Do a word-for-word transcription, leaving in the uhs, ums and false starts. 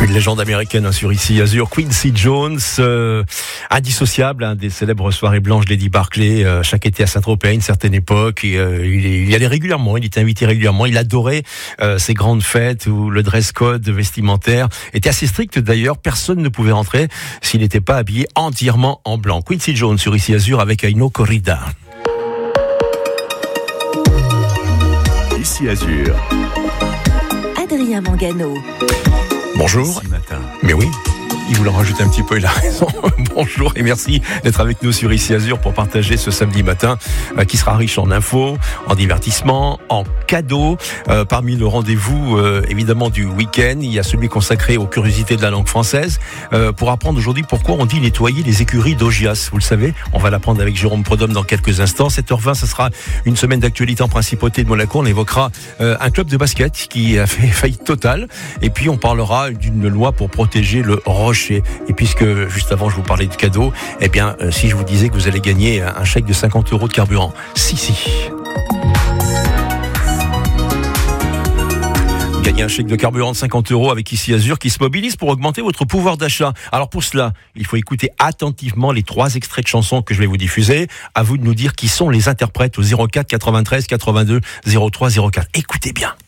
Une légende américaine hein, sur Ici Azur, Quincy Jones, euh, indissociable hein, des célèbres soirées blanches Lady Barclay, euh, chaque été à Saint-Tropez à une certaine époque. Et, euh, il, est, il y allait régulièrement, il était invité régulièrement. Il adorait euh, ces grandes fêtes où le dress code vestimentaire était assez strict d'ailleurs. Personne ne pouvait rentrer s'il n'était pas habillé entièrement en blanc. Quincy Jones sur Ici Azur avec Aino Corrida. Ici Azur. Adrien Mangano. Bonjour. Matin. Mais oui, il voulait en rajouter un petit peu, il a raison. Bonjour et merci d'être avec nous sur Ici Azur pour partager ce samedi matin euh, qui sera riche en infos, en divertissement, en cadeaux. Euh, parmi le rendez-vous euh, évidemment du week-end, il y a celui consacré aux curiosités de la langue française euh, pour apprendre aujourd'hui pourquoi on dit nettoyer les écuries d'Augias. Vous le savez, on va l'apprendre avec Jérôme Prudhomme dans quelques instants. sept heures vingt, ce sera une semaine d'actualité en principauté de Monaco. On évoquera euh, un club de basket qui a fait faillite totale. Et puis on parlera d'une loi pour protéger le rocher. Et puisque juste avant je vous parlais de cadeaux, eh bien euh, si je vous disais que vous allez gagner un chèque de cinquante euros de carburant. Si, si. Gagner un chèque de carburant de cinquante euros avec Ici Azur qui se mobilise pour augmenter votre pouvoir d'achat. Alors pour cela, il faut écouter attentivement les trois extraits de chansons que je vais vous diffuser. À vous de nous dire qui sont les interprètes au zéro quatre quatre-vingt-treize quatre-vingt-deux zéro trois zéro quatre. Écoutez bien.